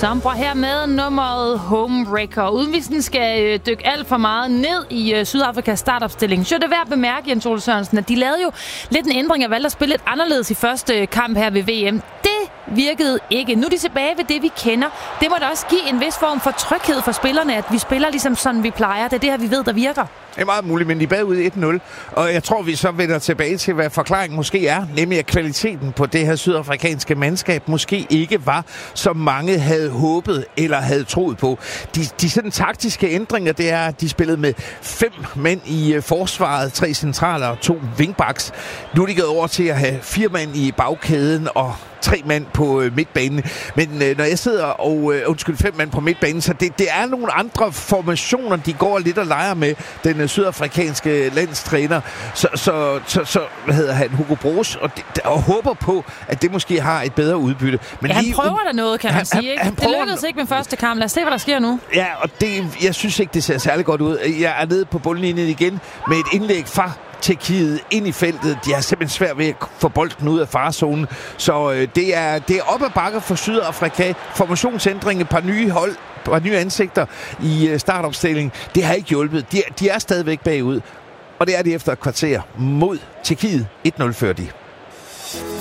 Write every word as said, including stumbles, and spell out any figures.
Sombra her med nummeret Homewrecker. Uden vi sådan skal øh, dykke alt for meget ned i øh, Sydafrikas startopstilling, så er det værd at bemærke, Jens Ole Sørensen, at de lavede jo lidt en ændring og valgte at spille lidt anderledes i første kamp her ved V M. Det virkede ikke. Nu er de tilbage ved det, vi kender. Det må da også give en vis form for tryghed for spillerne, at vi spiller ligesom sådan, vi plejer. Det er det her, vi ved, der virker. Det er meget muligt, men de er bagud et nul. Og jeg tror, vi så vender tilbage til, hvad forklaringen måske er. Nemlig, at kvaliteten på det her sydafrikanske mandskab måske ikke var, som mange havde håbet eller havde troet på. De, de sådan taktiske ændringer, det er, at de spillede med fem mænd i uh, forsvaret, tre centraler og to wingbacks. Nu er de gået over til at have fire mænd i bagkæden og tre mand på øh, midtbanen. Men øh, når jeg sidder og... Øh, undskyld, fem mand på midtbanen, så det, det er nogle andre formationer, de går lidt og leger med, den øh, sydafrikanske landstræner. Så, så, så, så hvad hedder han, Hugo Broos, og, det, og håber på, at det måske har et bedre udbytte. Men ja, han lige, prøver da noget, kan man han, sige. Ikke? Han, han det lykkedes ikke med første kamp. Lad os se, hvad der sker nu. Ja, og det, jeg synes ikke, det ser særlig godt ud. Jeg er nede på bundlinjen igen med et indlæg fra Tjekkiet ind i feltet. De har simpelthen svært ved at få bolden ud af farezonen. Så øh, det er, det er op ad bakke for Sydafrika. Formationsændring, et par nye hold, et par nye ansigter i øh, startopstillingen. Det har ikke hjulpet. De, de er stadigvæk bagud. Og det er de efter et kvarter mod Tjekkiet. et nul fører de.